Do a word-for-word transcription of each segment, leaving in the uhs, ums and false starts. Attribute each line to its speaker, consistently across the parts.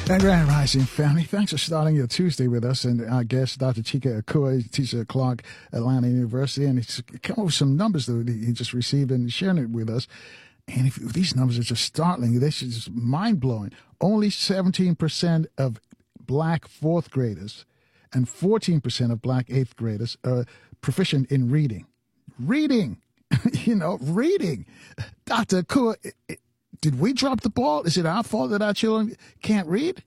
Speaker 1: And Grand Rising family, thanks for starting your Tuesday with us. And our guest, Doctor Chika Akua, teacher at Clark Atlanta University, and he's come up with some numbers that he just received and sharing it with us. And if these numbers are just startling, they're just mind blowing. Only seventeen percent of black fourth graders and fourteen percent of black eighth graders are proficient in reading. Reading, you know, reading. Doctor Akua, did we drop the ball? Is it our fault that our children can't read?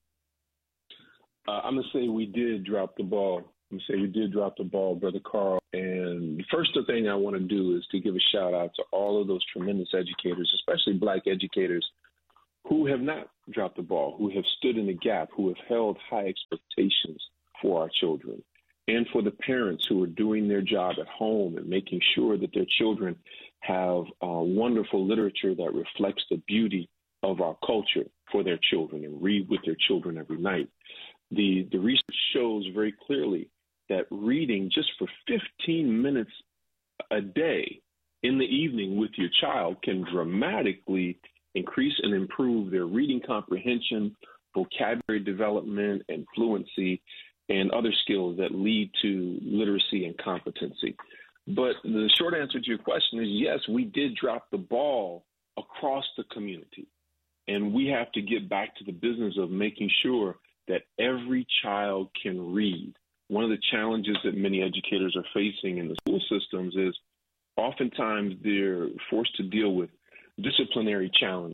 Speaker 2: Uh, I'm going to say we did drop the ball. I'm going to say we did drop the ball, Brother Carl. And the first thing I want to do is to give a shout out to all of those tremendous educators, especially black educators, who have not dropped the ball, who have stood in the gap, who have held high expectations for our children, and for the parents who are doing their job at home and making sure that their children have uh, wonderful literature that reflects the beauty of our culture for their children and read with their children every night. The, the research shows very clearly that reading just for fifteen minutes a day in the evening with your child can dramatically increase and improve their reading comprehension, vocabulary development, and fluency, and other skills that lead to literacy and competency. But the short answer to your question is yes, we did drop the ball across the community. And we have to get back to the business of making sure that every child can read. One of the challenges that many educators are facing in the school systems is oftentimes they're forced to deal with disciplinary challenges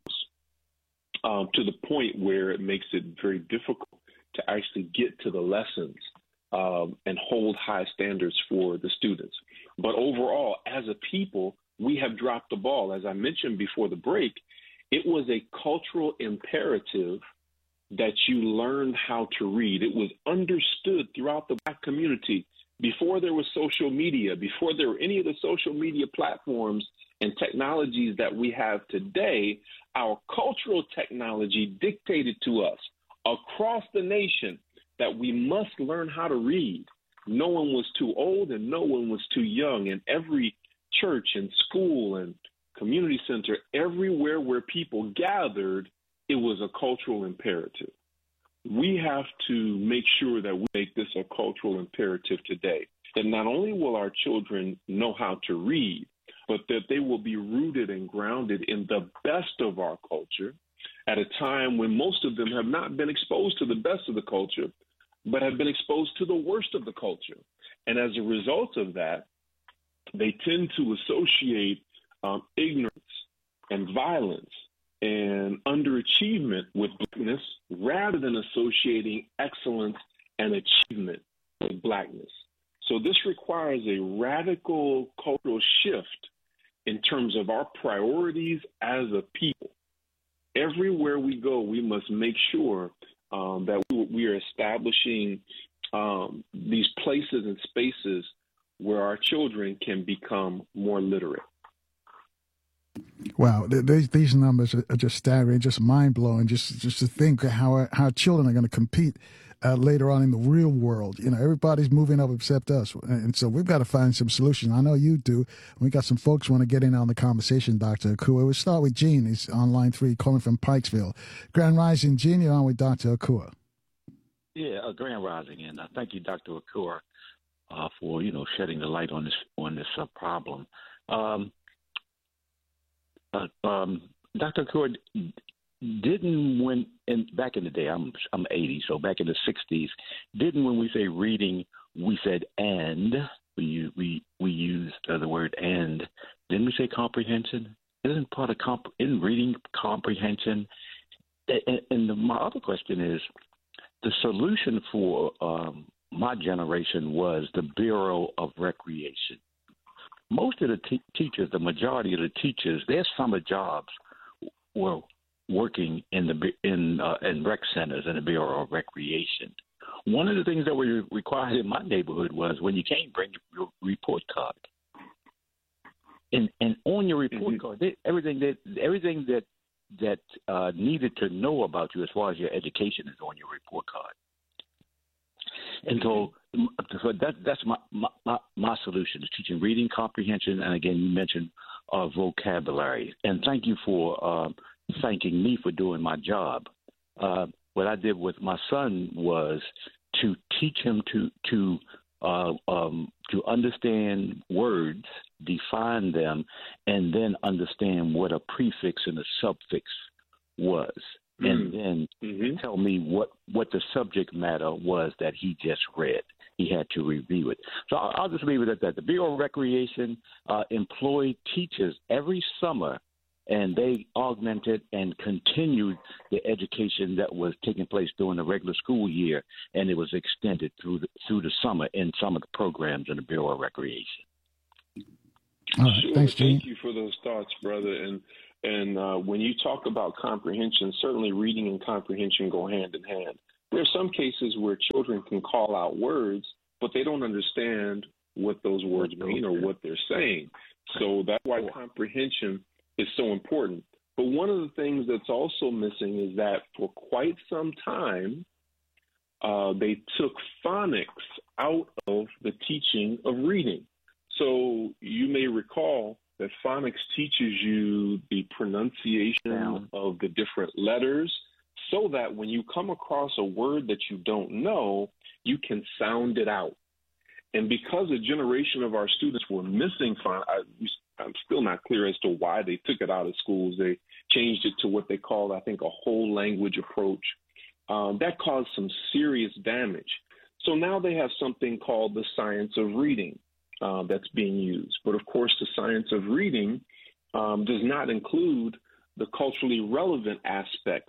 Speaker 2: um, to the point where it makes it very difficult to actually get to the lessons um, and hold high standards for the students. But overall, as a people, we have dropped the ball. As I mentioned before the break, it was a cultural imperative that you learn how to read. It was understood throughout the black community before there was social media, before there were any of the social media platforms and technologies that we have today. Our cultural technology dictated to us across the nation that we must learn how to read. No one was too old and no one was too young. And every church and school and community center, everywhere where people gathered, it was a cultural imperative. We have to make sure that we make this a cultural imperative today, that not only will our children know how to read, but that they will be rooted and grounded in the best of our culture at a time when most of them have not been exposed to the best of the culture, but have been exposed to the worst of the culture. And as a result of that, they tend to associate um, ignorance and violence and underachievement with blackness rather than associating excellence and achievement with blackness. So this requires a radical cultural shift in terms of our priorities as a people. Everywhere we go, we must make sure um, that we, we are establishing um, these places and spaces where our children can become more literate.
Speaker 1: Wow, these these numbers are just staggering, just mind blowing. Just just to think how how children are going to compete uh, later on in the real world. You know, everybody's moving up except us, and so we've got to find some solutions. I know you do. We got some folks who want to get in on the conversation, Doctor Akua. We'll start with Gene. He's on line three, calling from Pikesville. Grand Rising, Gene. You're on with Doctor Akua.
Speaker 3: Yeah, uh, Grand Rising, and uh, thank you, Doctor Akua, uh, for you know shedding the light on this on this uh, problem. Um, Uh, um, Doctor Akua, didn't when in back in the day, I'm I'm eighty, so back in the sixties, didn't when we say reading, we said and we we we used uh, the word and. Didn't we say comprehension? Isn't part of comp in reading comprehension? And, and the, my other question is, the solution for um, my generation was the Bureau of Recreation. Most of the te- teachers, the majority of the teachers, their summer jobs were working in the in uh, in rec centers and the Bureau of Recreation. One of the things that were required in my neighborhood was when you came, bring your report card. And and on your report mm-hmm. card, they, everything that everything that that uh, needed to know about you as far as your education is on your report card. And so, so that, that's my, my my solution is teaching reading comprehension. And again, you mentioned uh, vocabulary. And thank you for uh, thanking me for doing my job. Uh, what I did with my son was to teach him to to uh, um, to understand words, define them, and then understand what a prefix and a suffix was, mm. and then mm-hmm. tell me what, what the subject matter was that he just read. He had to review it. So I'll, I'll just leave it at that. The Bureau of Recreation uh, employed teachers every summer, and they augmented and continued the education that was taking place during the regular school year, and it was extended through the, through the summer in some of the programs in the Bureau of Recreation.
Speaker 1: All right.
Speaker 2: Sure.
Speaker 1: Thanks, Gene.
Speaker 2: Thank you for those thoughts, brother. And and uh, when you talk about comprehension, certainly reading and comprehension go hand in hand. There are some cases where children can call out words, but they don't understand what those words mean or what they're saying. So that's why comprehension is so important. But one of the things that's also missing is that for quite some time, uh, they took phonics out of the teaching of reading. So you may recall that phonics teaches you the pronunciation yeah. of the different letters so that when you come across a word that you don't know, you can sound it out. And because a generation of our students were missing phonics, I'm still not clear as to why they took it out of schools. They changed it to what they call, I think, a whole language approach. Um, that caused some serious damage. So now they have something called the science of reading uh, that's being used. But of course, the science of reading um, does not include the culturally relevant aspects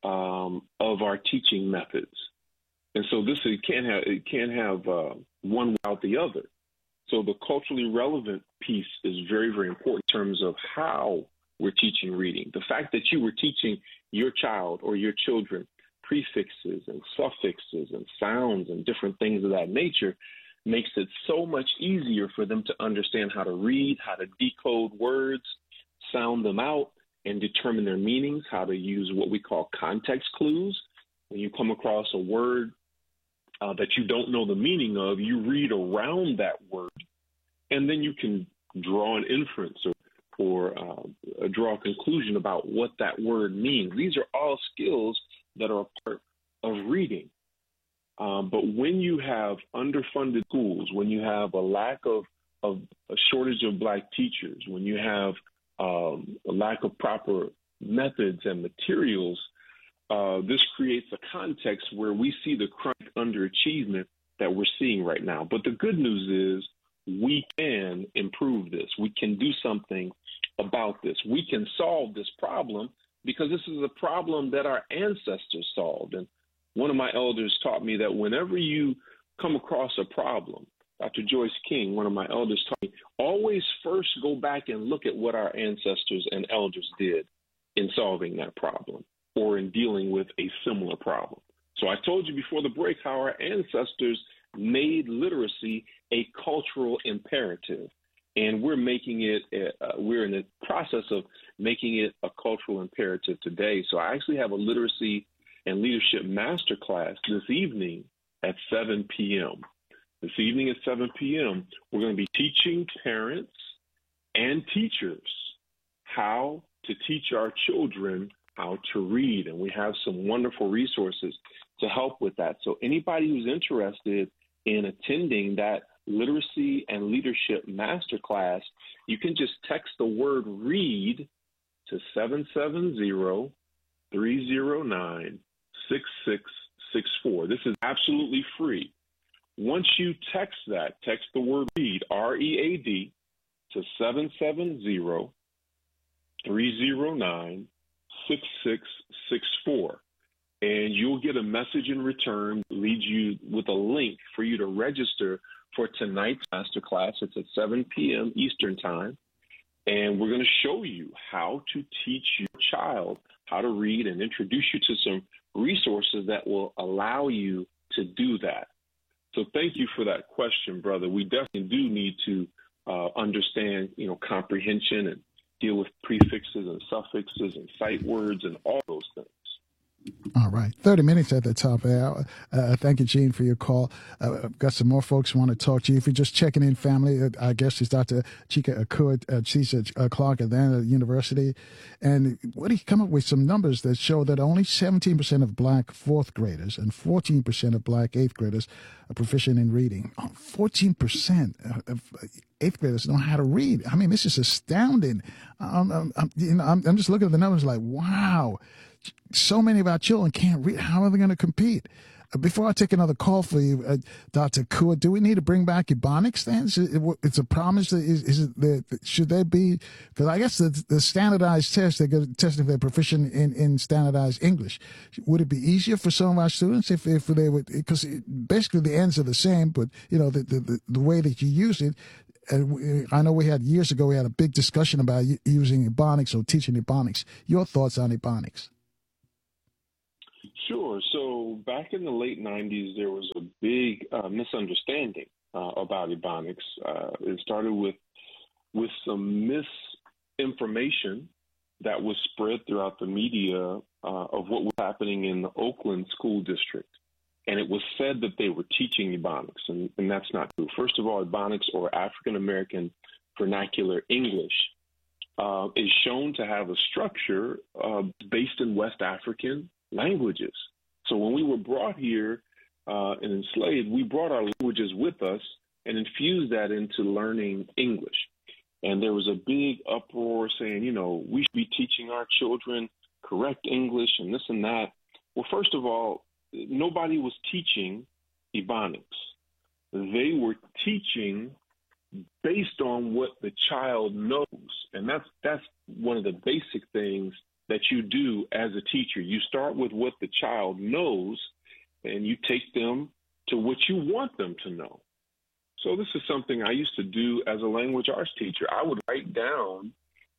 Speaker 2: um, of our teaching methods. And so this it can't have it can't have uh, one without the other. So the culturally relevant piece is very, very important in terms of how we're teaching reading. The fact that you were teaching your child or your children prefixes and suffixes and sounds and different things of that nature makes it so much easier for them to understand how to read, how to decode words, sound them out, and determine their meanings, how to use what we call context clues. When you come across a word Uh, that you don't know the meaning of, you read around that word, and then you can draw an inference or, or uh, draw a conclusion about what that word means. These are all skills that are a part of reading. Um, but when you have underfunded schools, when you have a lack of, of a shortage of black teachers, when you have um, a lack of proper methods and materials, Uh, this creates a context where we see the chronic underachievement that we're seeing right now. But the good news is we can improve this. We can do something about this. We can solve this problem because this is a problem that our ancestors solved. And one of my elders taught me that whenever you come across a problem, Doctor Joyce King, one of my elders taught me, always first go back and look at what our ancestors and elders did in solving that problem or in dealing with a similar problem. So I told you before the break how our ancestors made literacy a cultural imperative, and we're making it, uh, we're in the process of making it a cultural imperative today. So I actually have a literacy and leadership masterclass this evening at seven p.m. This evening at seven p.m., we're going to be teaching parents and teachers how to teach our children how to read, and we have some wonderful resources to help with that. So anybody who's interested in attending that literacy and leadership masterclass, you can just text the word READ to seven seven zero, three zero nine, six six six four. This is absolutely free. Once you text that, text the word READ, R E A D, to seven seven zero, three zero nine, six six six four, and you'll get a message in return, leads you with a link for you to register for tonight's masterclass. It's at seven p.m. Eastern time, and we're going to show you how to teach your child how to read and introduce you to some resources that will allow you to do that. So thank you for that question, brother. We definitely do need to uh, understand, you know, comprehension and deal with prefixes and suffixes and sight words and all those things.
Speaker 1: All right. thirty minutes at the top of the hour. Uh, thank you, Gene, for your call. Uh, I've got some more folks who want to talk to you. If you're just checking in, family, uh, our guest is Doctor Chika Akua, uh, Chisa uh, Clark at Atlanta University. And what he come up with some numbers that show that only seventeen percent of black fourth graders and fourteen percent of black eighth graders are proficient in reading. Oh, fourteen percent of eighth graders know how to read. I mean, this is astounding. Um, I'm, I'm, you know, I'm, I'm just looking at the numbers like, wow. So many of our children can't read. How are they going to compete? Uh, before I take another call for you, uh, Doctor Akua, do we need to bring back Ebonics then? Is it, it's a promise. Is, is it the, should there be? Because I guess the, the standardized test, they're going to test if they're proficient in, in standardized English. Would it be easier for some of our students if, if they would? Because basically the ends are the same, but you know the the, the way that you use it. And I know we had years ago, we had a big discussion about using Ebonics or teaching Ebonics. Your thoughts on Ebonics?
Speaker 2: Sure. So back in the late nineties, there was a big uh, misunderstanding uh, about Ebonics. Uh, it started with with some misinformation that was spread throughout the media uh, of what was happening in the Oakland school district. And it was said that they were teaching Ebonics, and, and that's not true. First of all, Ebonics, or African American Vernacular English, uh, is shown to have a structure uh, based in West African languages. So when we were brought here uh, and enslaved, we brought our languages with us and infused that into learning English. And there was a big uproar saying, you know, we should be teaching our children correct English and this and that. Well, first of all, nobody was teaching Ebonics. They were teaching based on what the child knows. And that's that's one of the basic things that you do as a teacher. You start with what the child knows, and you take them to what you want them to know. So this is something I used to do as a language arts teacher. I would write down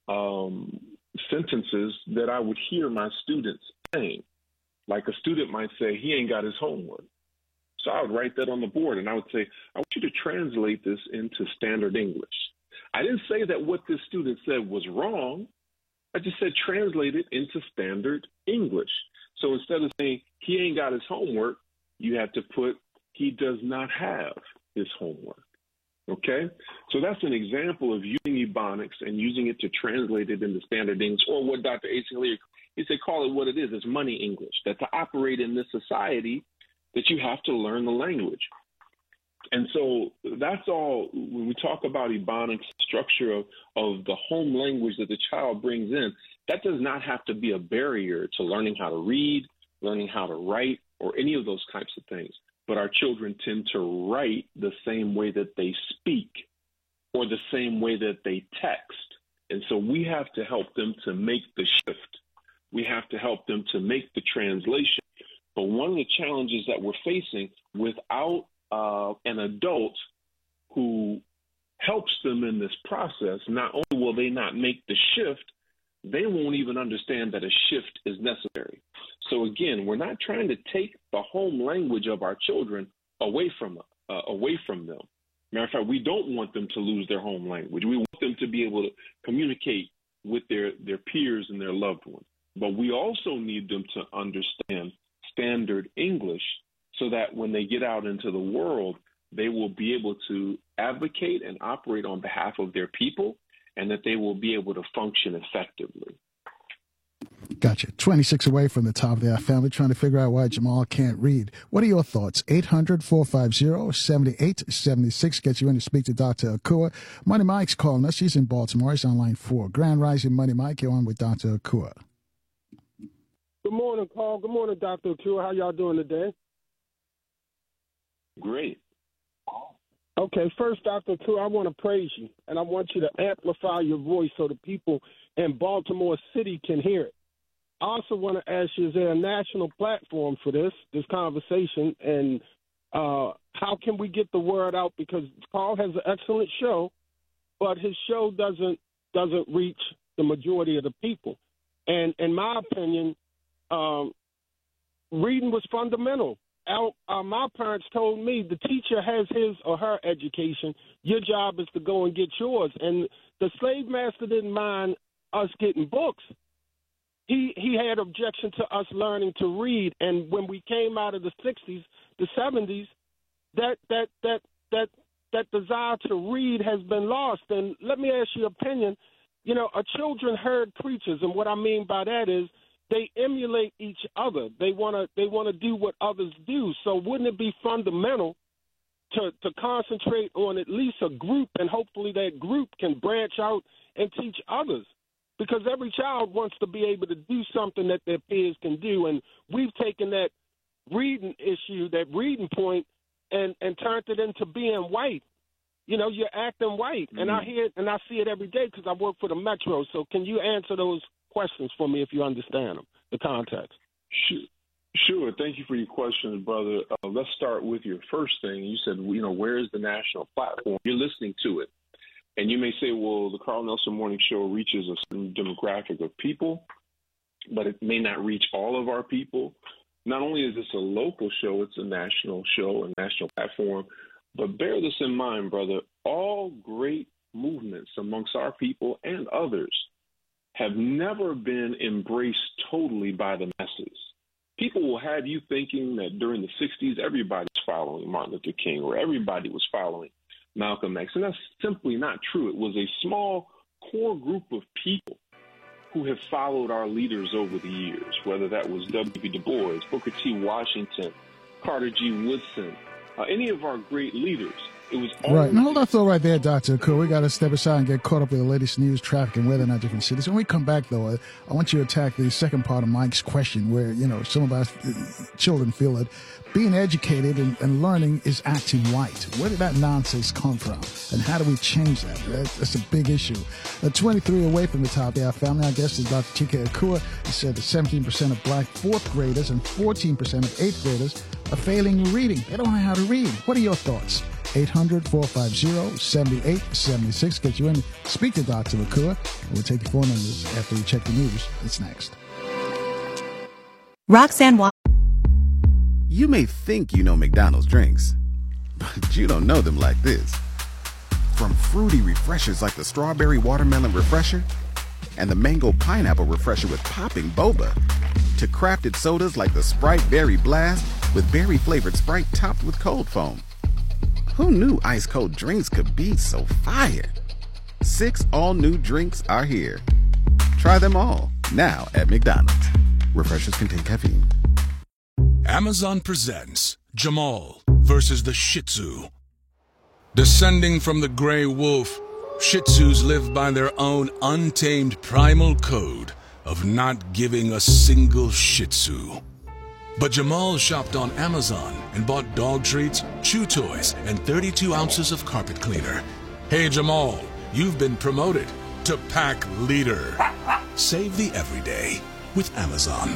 Speaker 2: um, sentences that I would hear my students saying. Like a student might say, he ain't got his homework. So I would write that on the board, and I would say, I want you to translate this into standard English. I didn't say that what this student said was wrong. I just said translate it into standard English. So instead of saying he ain't got his homework, you have to put he does not have his homework. Okay? So that's an example of using Ebonics and using it to translate it into standard English, or what Doctor A. Leary, he said, call it what it is. It's money English. That to operate in this society, that you have to learn the language. And so that's all. When we talk about Ebonics, structure of, of the home language that the child brings in, that does not have to be a barrier to learning how to read, learning how to write, or any of those types of things. But our children tend to write the same way that they speak or the same way that they text. And so we have to help them to make the shift. We have to help them to make the translation. But one of the challenges that we're facing without uh, an adult who helps them in this process, not only will they not make the shift, they won't even understand that a shift is necessary. So again, we're not trying to take the home language of our children away from uh, away from them. Matter of fact, we don't want them to lose their home language. We want them to be able to communicate with their, their peers and their loved ones. But we also need them to understand standard English so that when they get out into the world, they will be able to advocate and operate on behalf of their people, and that they will be able to function effectively.
Speaker 1: Gotcha. twenty-six away from the top of the hour, family, trying to figure out why Jamal can't read. What are your thoughts? eight hundred, four five zero, seven eight seven six gets you in to speak to Doctor Akua. Money Mike's calling us. He's in Baltimore. He's on line four. Grand Rising Money Mike, you're on with Doctor Akua.
Speaker 4: Good morning, Carl. Good morning, Doctor Akua. How y'all doing today?
Speaker 2: Great.
Speaker 4: Okay, first, Doctor Akua, I want to praise you, and I want you to amplify your voice so the people in Baltimore City can hear it. I also want to ask you, is there a national platform for this, this conversation, and uh, how can we get the word out? Because Carl has an excellent show, but his show doesn't doesn't reach the majority of the people. And in my opinion, um, reading was fundamental. Our, uh, my parents told me the teacher has his or her education. Your job is to go and get yours. And the slave master didn't mind us getting books. he he had objection to us learning to read. And when we came out of the sixties, the seventies, that that that that that desire to read has been lost. And let me ask your opinion. You know, a children herd creatures, and what I mean by that is they emulate each other. They want to they want to do what others do. So wouldn't it be fundamental to, to concentrate on at least a group, and hopefully that group can branch out and teach others? Because every child wants to be able to do something that their peers can do. And we've taken that reading issue, that reading point, and, and turned it into being white. You know, you're acting white. Mm-hmm. And I hear it and I see it every day because I work for the Metro. So can you answer those questions for me if you understand them, the context?
Speaker 2: Sure. Sure. Thank you for your questions, brother. Uh, let's start with your first thing. You said, you know, where is the national platform? You're listening to it. And you may say, well, the Carl Nelson Morning Show reaches a certain demographic of people, but it may not reach all of our people. Not only is this a local show, it's a national show, a national platform. But bear this in mind, brother, all great movements amongst our people and others have never been embraced totally by the masses. People will have you thinking that during the sixties, everybody was following Martin Luther King or everybody was following Malcolm X. And that's simply not true. It was a small core group of people who have followed our leaders over the years, whether that was W B Du Bois, Booker T. Washington, Carter G. Woodson, uh, any of our great leaders. It was
Speaker 1: right. Now, hold that thought right there, Doctor Cool. We got to step aside and get caught up with the latest news, traffic, and weather in our different cities. When we come back, though, I, I want you to attack the second part of Mike's question where, you know, some of our children feel that being educated and, and learning is acting white. Where did that nonsense come from? And how do we change that? That's, that's a big issue. Uh, twenty-three away from the top, our family, our guest is Doctor Chika Akua. He said that seventeen percent of black fourth graders and fourteen percent of eighth graders are failing reading. They don't know how to read. What are your thoughts? eight hundred, four five zero, seven eight seven six. Get you in. Speak to Doctor Akua. We'll take your phone numbers after we check the news. It's next.
Speaker 5: Roxanne Wa-
Speaker 6: You may think you know McDonald's drinks, but you don't know them like this. From fruity refreshers like the Strawberry Watermelon Refresher and the Mango Pineapple Refresher with popping boba, to crafted sodas like the Sprite Berry Blast with berry-flavored Sprite topped with cold foam. Who knew ice-cold drinks could be so fire? Six all-new drinks are here. Try them all, now at McDonald's. Refreshers contain caffeine.
Speaker 7: Amazon presents Jamal versus the Shih Tzu. Descending from the gray wolf, Shih Tzus live by their own untamed primal code of not giving a single Shih Tzu. But Jamal shopped on Amazon and bought dog treats, chew toys, and thirty-two ounces of carpet cleaner. Hey Jamal, you've been promoted to pack leader. Save the everyday with Amazon.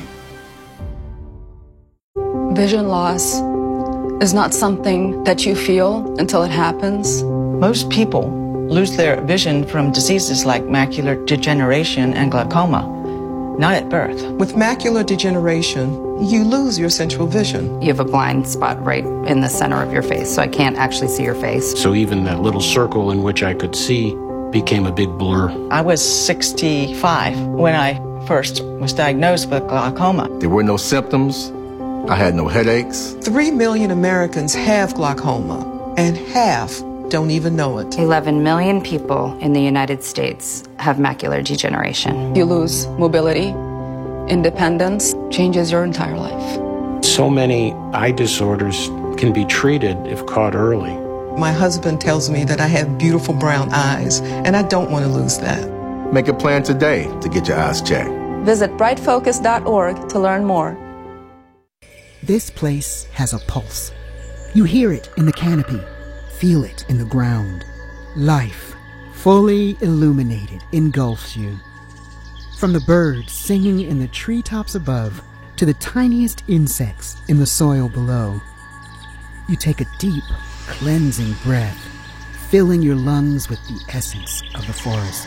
Speaker 8: Vision loss is not something that you feel until it happens.
Speaker 9: Most people lose their vision from diseases like macular degeneration and glaucoma, not at birth.
Speaker 10: With macular degeneration, you lose your central vision.
Speaker 11: You have a blind spot right in the center of your face, so I can't actually see your face.
Speaker 12: So even that little circle in which I could see became a big blur.
Speaker 9: I was sixty-five when I first was diagnosed with glaucoma.
Speaker 13: There were no symptoms. I had no headaches.
Speaker 10: Three million Americans have glaucoma, and half don't even know it.
Speaker 11: eleven million people in the United States have macular degeneration.
Speaker 8: You lose mobility, independence, changes your entire life.
Speaker 12: So many eye disorders can be treated if caught early.
Speaker 10: My husband tells me that I have beautiful brown eyes, and I don't want to lose that.
Speaker 13: Make a plan today to get your eyes checked.
Speaker 8: Visit bright focus dot org to learn more.
Speaker 14: This place has a pulse. You hear it in the canopy, feel it in the ground. Life, fully illuminated, engulfs you. From the birds singing in the treetops above to the tiniest insects in the soil below. You take a deep, cleansing breath, filling your lungs with the essence of the forest.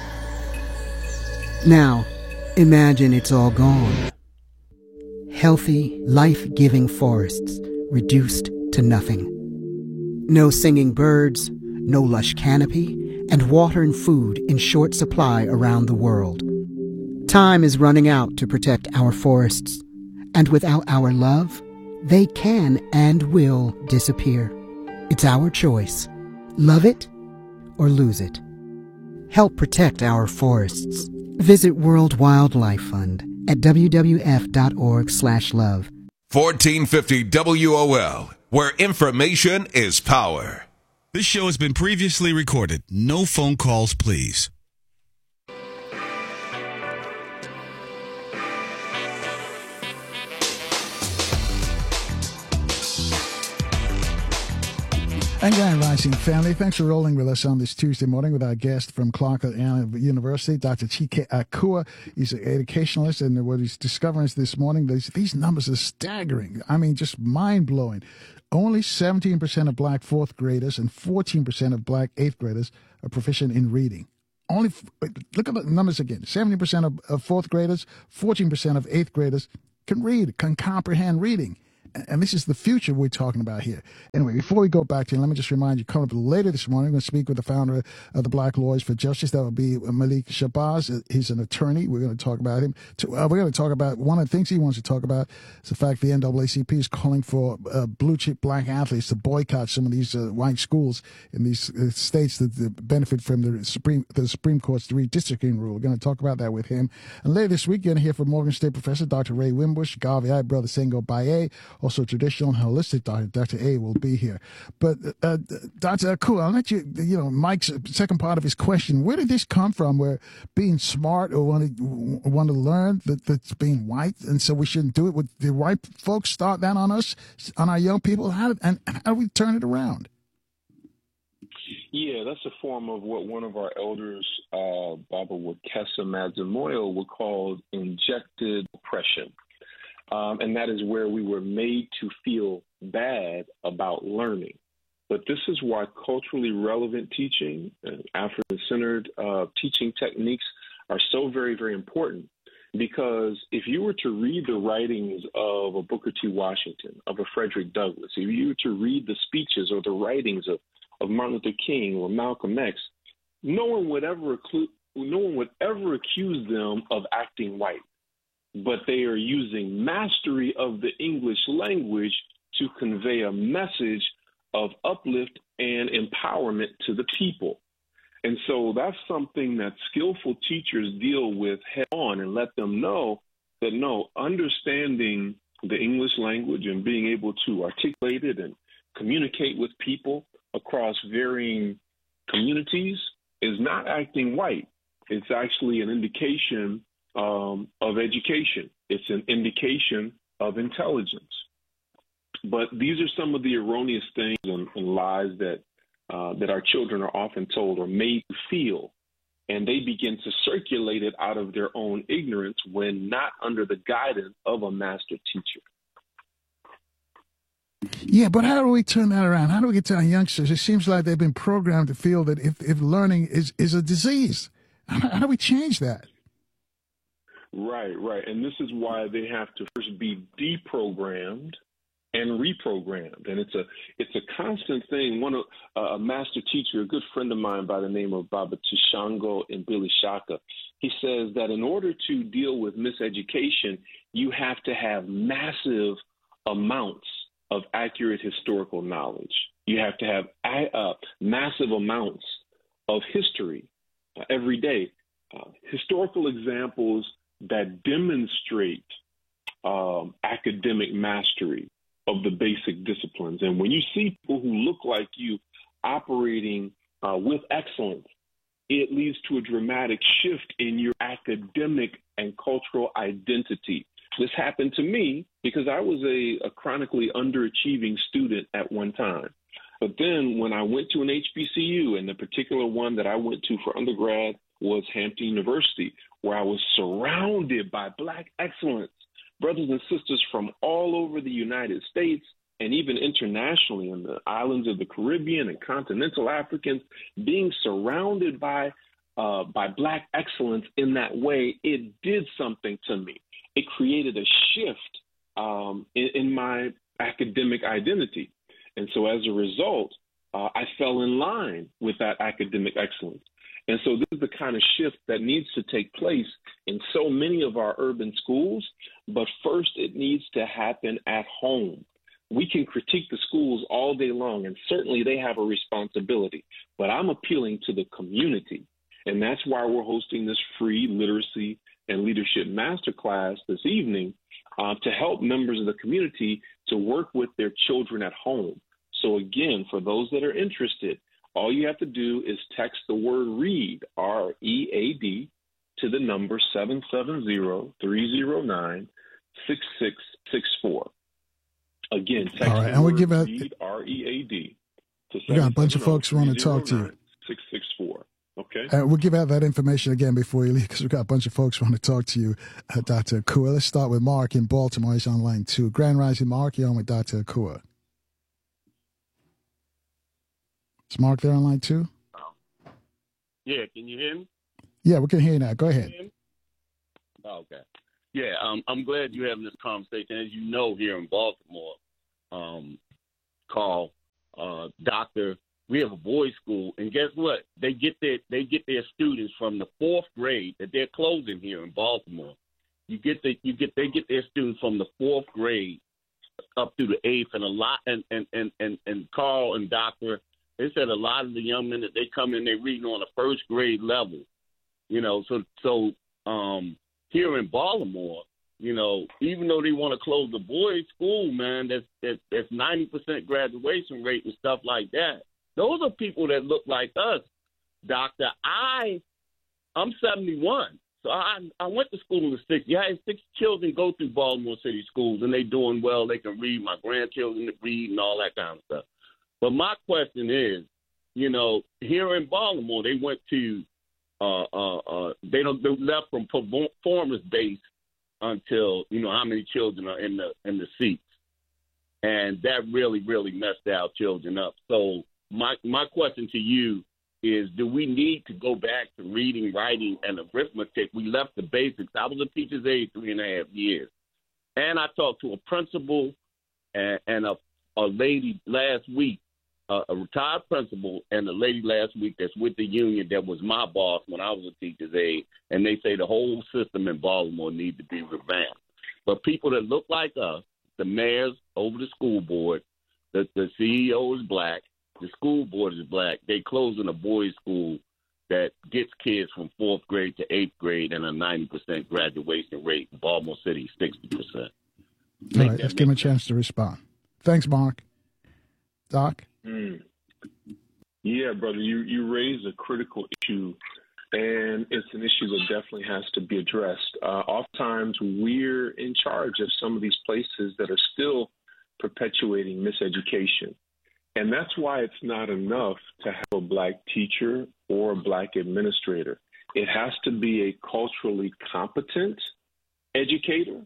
Speaker 14: Now, imagine it's all gone. Healthy, life-giving forests reduced to nothing. No singing birds, no lush canopy, and water and food in short supply around the world. Time is running out to protect our forests, and without our love, they can and will disappear. It's our choice. Love it or lose it. Help protect our forests. Visit World Wildlife Fund at w w f dot org slash love.
Speaker 5: fourteen fifty W O L, where information is power.
Speaker 15: This show has been previously recorded. No phone calls, please.
Speaker 1: And Grand Rising family, thanks for rolling with us on this Tuesday morning with our guest from Clark University, Doctor Chike Akua. He's an educationalist, and what he's discovering this morning, these, these numbers are staggering. I mean, just mind-blowing. Only seventeen percent of black fourth graders and fourteen percent of black eighth graders are proficient in reading. Only, look at the numbers again. seventy percent of, of fourth graders, fourteen percent of eighth graders can read, can comprehend reading. And this is the future we're talking about here. Anyway, before we go back to you, let me just remind you, coming up later this morning, we're going to speak with the founder of the Black Lawyers for Justice. That will be Malik Shabazz. He's an attorney. We're going to talk about him. Uh, we're going to talk about one of the things he wants to talk about is the fact the N double A C P is calling for uh, blue-chip black athletes to boycott some of these uh, white schools in these uh, states that, that benefit from the Supreme the Supreme Court's redistricting rule. We're going to talk about that with him. And later this week, you're going to hear from Morgan State professor Doctor Ray Wimbush, Garvey I, Brother Sengo Baye, also traditional and holistic doctor, Doctor A, will be here. But uh, Doctor Akua, I'll let you, you know, Mike's second part of his question, where did this come from, where being smart or want to, want to learn that, that's being white, and so we shouldn't do it? Would the white folks start that on us, on our young people? How, and how do we turn it around?
Speaker 2: Yeah, that's a form of what one of our elders, uh, Baba Wakesa Madzamoyo, would call injected oppression. Um, and that is where we were made to feel bad about learning. But this is why culturally relevant teaching and African-centered uh, teaching techniques are so very, very important. Because if you were to read the writings of a Booker T. Washington, of a Frederick Douglass, if you were to read the speeches or the writings of, of Martin Luther King or Malcolm X, no one would ever acclu- no one would ever accuse them of acting white. But they are using mastery of the English language to convey a message of uplift and empowerment to the people. And so that's something that skillful teachers deal with head on and let them know that, no, understanding the English language and being able to articulate it and communicate with people across varying communities is not acting white. It's actually an indication Um, of education. It's an indication of intelligence. But these are some of the erroneous things and, and lies that uh, that our children are often told or made to feel, and they begin to circulate it out of their own ignorance when not under the guidance of a master teacher.
Speaker 1: Yeah, but how do we turn that around? How do we get to our youngsters? It seems like they've been programmed to feel that if, if learning is, is a disease. How, how do we change that?
Speaker 2: Right, right. And this is why they have to first be deprogrammed and reprogrammed. And it's a it's a constant thing. One of uh, a master teacher, a good friend of mine by the name of Baba Tishango and Billy Shaka, he says that in order to deal with miseducation, you have to have massive amounts of accurate historical knowledge. You have to have uh, massive amounts of history uh, every day. Uh, historical examples that demonstrate um, academic mastery of the basic disciplines. And when you see people who look like you operating uh, with excellence, it leads to a dramatic shift in your academic and cultural identity. This happened to me because I was a, a chronically underachieving student at one time. But then when I went to an H B C U, and the particular one that I went to for undergrad was Hampton University, where I was surrounded by Black excellence, brothers and sisters from all over the United States and even internationally in the islands of the Caribbean and continental Africans, being surrounded by uh, by Black excellence in that way, it did something to me. It created a shift um, in, in my academic identity. And so as a result, uh, I fell in line with that academic excellence. And so this is the kind of shift that needs to take place in so many of our urban schools. But first, it needs to happen at home. We can critique the schools all day long, and certainly they have a responsibility. But I'm appealing to the community. And that's why we're hosting this free literacy and leadership masterclass this evening uh, to help members of the community to work with their children at home. So again, for those that are interested, all you have to do is text the word READ, R E A D, to the number seven seven zero, three zero nine, six six six four. Again, text
Speaker 1: all right,
Speaker 2: the
Speaker 1: and
Speaker 2: word
Speaker 1: we give out,
Speaker 2: READ, R E A D, to
Speaker 1: we got a bunch of folks who want to talk to you.
Speaker 2: six six four. Okay.
Speaker 1: Uh, we'll give out that information again before you leave, because we've got a bunch of folks who want to talk to you, uh, Doctor Akua. Let's start with Mark in Baltimore. He's on line two. Grand Rising, Mark. You're on with Doctor Akua. Is Mark there on line two?
Speaker 16: Yeah, can you hear me?
Speaker 1: Yeah, we can hear you now. Go ahead.
Speaker 16: Oh, okay. Yeah, um, I'm glad you're having this conversation. As you know, here in Baltimore, um, Carl, uh, Doctor we have a boys' school, and guess what? They get their they get their students from the fourth grade that they're closing here in Baltimore. You get the you get they get their students from the fourth grade up through the eighth, and a lot and and and and, and Carl and Doctor they said a lot of the young men that they come in, they reading on a first grade level. You know, so so um, here in Baltimore, you know, even though they want to close the boys' school, man, that's that's, that's ninety percent graduation rate and stuff like that. Those are people that look like us, Doctor. I, I'm seventy-one, so I I went to school in the sixties. I had six children go through Baltimore City schools, and they doing well. They can read. My grandchildren can read and all that kind of stuff. But my question is, you know, here in Baltimore, they went to, uh, uh, uh, they don't they left from performance base until you know how many children are in the in the seats, and that really really messed our children up. So. My my question to you is, do we need to go back to reading, writing, and arithmetic? We left the basics. I was a teacher's aide three and a half years. And I talked to a principal and, and a, a lady last week, uh, a retired principal, and a lady last week that's with the union that was my boss when I was a teacher's aide. And they say the whole system in Baltimore needs to be revamped. But people that look like us, the mayors over the school board, the, the C E O is black, the school board is black. They closing a boys' school that gets kids from fourth grade to eighth grade and a ninety percent graduation rate. In Baltimore City, sixty percent.
Speaker 1: All right, let's give him a chance to respond. Thanks, Mark. Doc?
Speaker 2: Mm. Yeah, brother, you, you raise a critical issue, and it's an issue that definitely has to be addressed. Uh, oftentimes, we're in charge of some of these places that are still perpetuating miseducation. And that's why it's not enough to have a black teacher or a black administrator. It has to be a culturally competent educator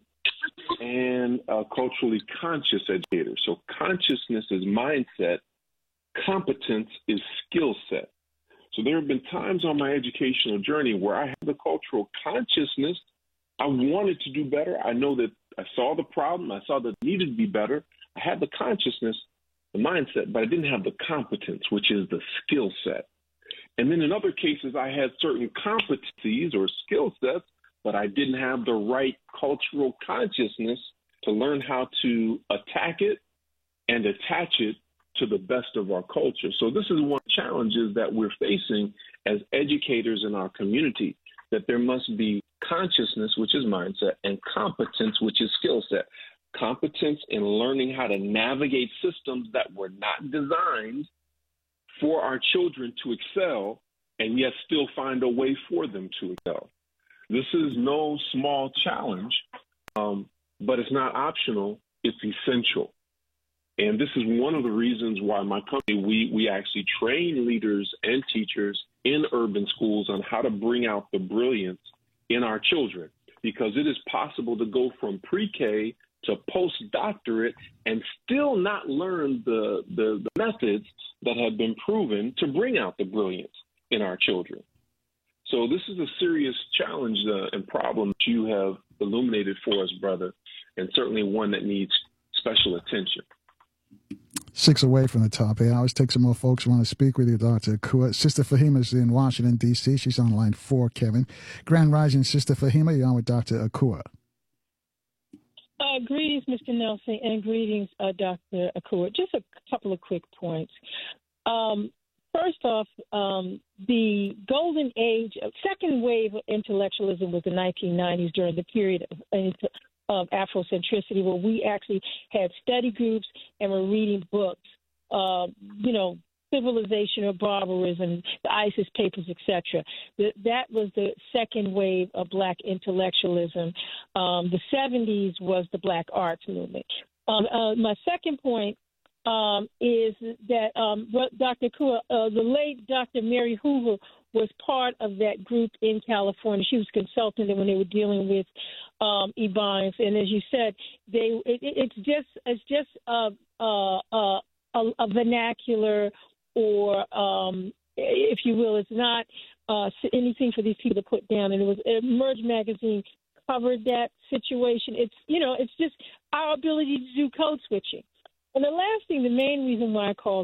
Speaker 2: and a culturally conscious educator. So consciousness is mindset, competence is skill set. So there have been times on my educational journey where I had the cultural consciousness. I wanted to do better. I know that I saw the problem. I saw that it needed to be better. I had the consciousness, the mindset, but I didn't have the competence, which is the skill set. And then in other cases, I had certain competencies or skill sets, but I didn't have the right cultural consciousness to learn how to attack it and attach it to the best of our culture. So this is one of the challenges that we're facing as educators in our community, that there must be consciousness, which is mindset, and competence, which is skill set. Competence in learning how to navigate systems that were not designed for our children to excel, and yet still find a way for them to excel. This is no small challenge, um, but it's not optional, it's essential. And this is one of the reasons why my company, we, we actually train leaders and teachers in urban schools on how to bring out the brilliance in our children, because it is possible to go from pre-K to postdoctorate and still not learn the, the, the methods that have been proven to bring out the brilliance in our children. So this is a serious challenge uh, and problem that you have illuminated for us, brother, and certainly one that needs special attention.
Speaker 1: Six away from the top here. I always take some more folks who want to speak with you, Doctor Akua. Sister Fahima's in Washington, D C She's on line four, Kevin. Grand Rising, Sister Fahima. You're on with Doctor Akua.
Speaker 17: Uh, greetings, Mister Nelson, and greetings, uh, Doctor Akua. Just a couple of quick points. Um, first off, um, the golden age, second wave of intellectualism was the nineteen nineties during the period of, of Afrocentricity, where we actually had study groups and were reading books, uh, you know, Civilization or Barbarism, the ISIS Papers, et cetera. That, that was the second wave of black intellectualism. Um, the seventies was the black arts movement. Um, uh, my second point um, is that um, Doctor Akua, uh, the late Doctor Mary Hoover, was part of that group in California. She was consulting them when they were dealing with um, Ebonics, and as you said, they it, it's just it's just a, a, a, a vernacular, or um, if you will, it's not uh, anything for these people to put down. And it was Emerge magazine covered that situation. It's you know it's just our ability to do code switching. And the last thing, the main reason why I called